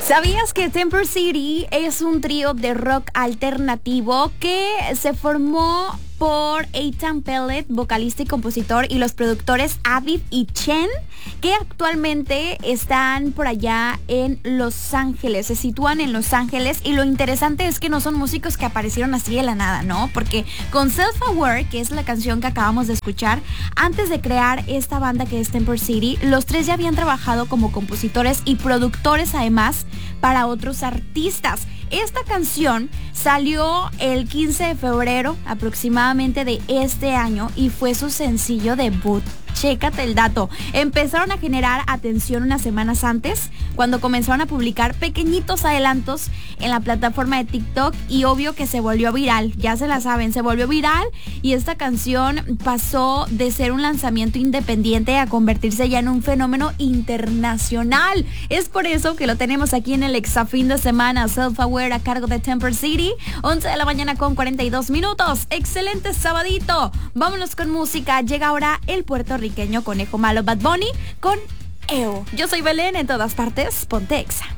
¿Sabías que Temper City es un trío de rock alternativo que se formó por Eitan Pellet, vocalista y compositor, y los productores Aviv y Chen, que actualmente están por allá en Los Ángeles, se sitúan en Los Ángeles, y lo interesante es que no son músicos que aparecieron así de la nada, ¿no? Porque con Self Aware, que es la canción que acabamos de escuchar, antes de crear esta banda que es Temper City, los tres ya habían trabajado como compositores y productores además para otros artistas. Esta canción salió el 15 de febrero aproximadamente de este año y fue su sencillo debut. Chécate el dato. Empezaron a generar atención unas semanas antes, cuando comenzaron a publicar pequeñitos adelantos en la plataforma de TikTok, y obvio que se volvió viral. Ya se la saben, se volvió viral, y esta canción pasó de ser un lanzamiento independiente a convertirse ya en un fenómeno internacional. Es por eso que lo tenemos aquí en el Exa Fin de Semana, Self Aware, a cargo de Temper City, 11 de la mañana con 42 minutos. Excelente sabadito. Vámonos con música. Llega ahora el puertorriqueño Conejo Malo, Bad Bunny con EO. Yo soy Belén, en todas partes, ponte Exa.